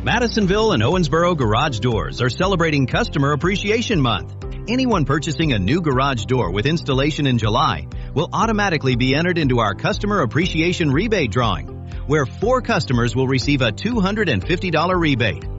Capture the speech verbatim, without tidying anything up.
Madisonville and Owensboro Garage Doors are celebrating Customer Appreciation Month. Anyone purchasing a new garage door with installation in July will automatically be entered into our Customer Appreciation Rebate Drawing, where four customers will receive a two hundred fifty dollars rebate.